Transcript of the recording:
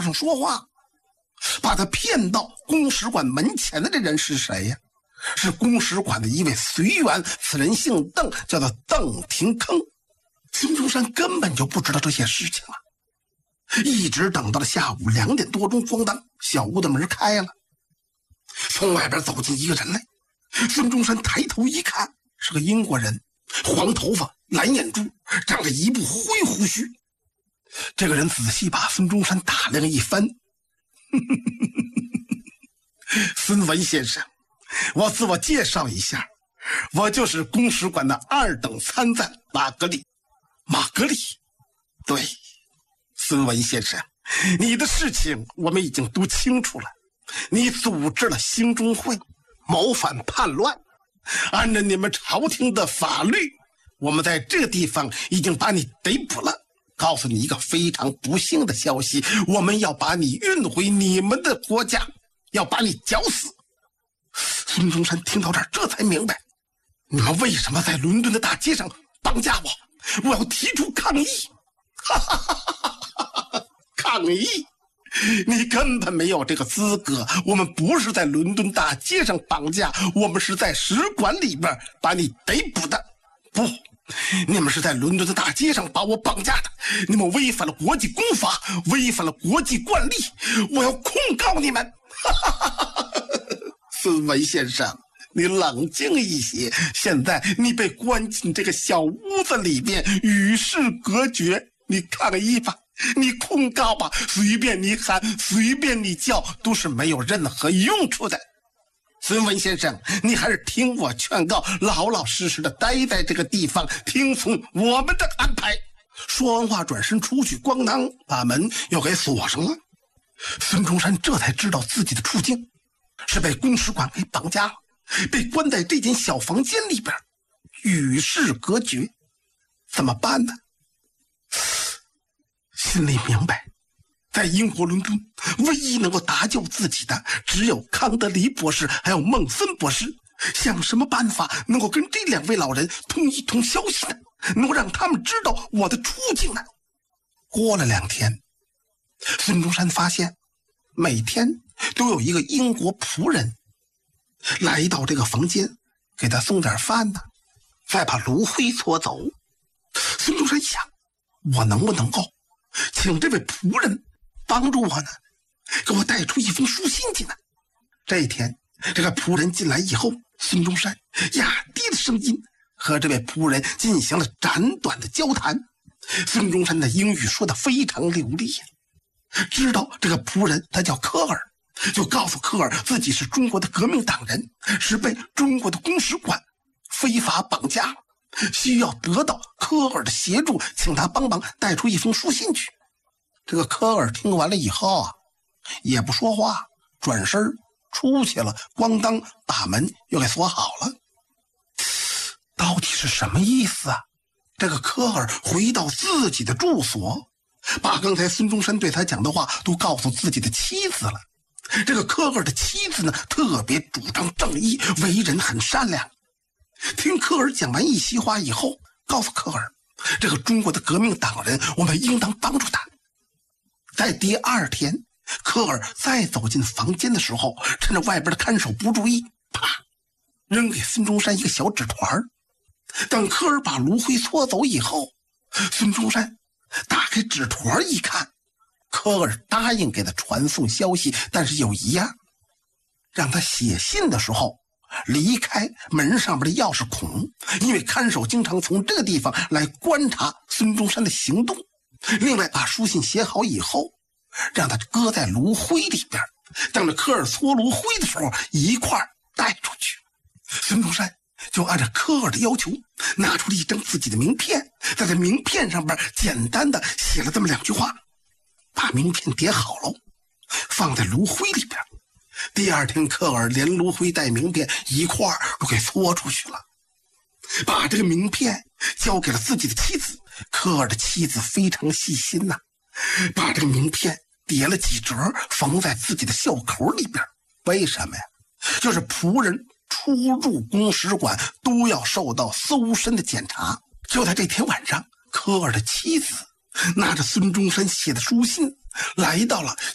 上说话，把他骗到公使馆门前的这人是谁呀？是公使馆的一位随员，此人姓邓，叫做邓廷铿。孙中山根本就不知道这些事情了，一直等到了下午2点多钟，咣当，小屋的门开了，从外边走进一个人来。孙中山抬头一看，是个英国人，黄头发，蓝眼珠，长着一部灰胡须。这个人仔细把孙中山打量一番，孙文先生，我自我介绍一下，我就是公使馆的2等参赞马格里。马格里，对，孙文先生，你的事情我们已经都清楚了。你组织了兴中会，谋反叛乱，按照你们朝廷的法律，我们在这个地方已经把你逮捕了。告诉你一个非常不幸的消息，我们要把你运回你们的国家，要把你绞死。孙中山听到这儿，这才明白，你们为什么在伦敦的大街上绑架我，我要提出抗议。抗议？你根本没有这个资格，我们不是在伦敦大街上绑架，我们是在使馆里边把你逮捕的。不，你们是在伦敦的大街上把我绑架的，你们违反了国际公法，违反了国际惯例，我要控告你们。孙文先生，你冷静一些，现在你被关进这个小屋子里面，与世隔绝，你抗议吧，你控告吧，随便你喊，随便你叫，都是没有任何用处的。孙文先生，你还是听我劝告，老老实实的待在这个地方，听从我们的安排。说完话，转身出去，咣当，把门又给锁上了。孙中山这才知道自己的处境，是被公使馆给绑架了，被关在这间小房间里边，与世隔绝。怎么办呢？心里明白，在英国伦敦，唯一能够搭救自己的只有康德黎博士还有孟森博士。想什么办法能够跟这2位老人通一通消息呢？能够让他们知道我的处境呢？过了2天，孙中山发现每天都有一个英国仆人来到这个房间，给他送点饭呢，再把炉灰搓走。孙中山想，我能不能够请这位仆人帮助我呢？给我带出一封书信去呢？这一天，这个仆人进来以后，孙中山压低了声音和这位仆人进行了简短的交谈。孙中山的英语说得非常流利呀，知道这个仆人他叫科尔，就告诉科尔自己是中国的革命党人，是被中国的公使馆非法绑架了，需要得到科尔的协助，请他帮忙带出一封书信去。这个科尔听完了以后啊，也不说话，转身出去了，咣当，把门又给锁好了。到底是什么意思啊？这个科尔回到自己的住所，把刚才孙中山对他讲的话都告诉自己的妻子了。这个科尔的妻子呢，特别主张正义，为人很善良。听科尔讲完一席话以后，告诉科尔，这个中国的革命党人，我们应当帮助他。在第2天，科尔再走进房间的时候，趁着外边的看守不注意，啪，扔给孙中山一个小纸团。等科尔把炉灰搓走以后，孙中山打开纸团一看，科尔答应给他传送消息，但是有一样，让他写信的时候离开门上面的钥匙孔，因为看守经常从这个地方来观察孙中山的行动。另外把书信写好以后，让他搁在炉灰里边，等着科尔搓炉灰的时候一块带出去。孙中山就按照科尔的要求，拿出了一张自己的名片，在这名片上边简单的写了这么2句话，把名片叠好了，放在炉灰里边。第2天，科尔连炉灰带名片一块都给搓出去了，把这个名片交给了自己的妻子。科尔的妻子非常细心呐，把这个名片叠了几折，缝在自己的袖口里边。为什么呀？就是仆人出入公使馆都要受到搜身的检查。就在这天晚上，科尔的妻子拿着孙中山写的书信，来到了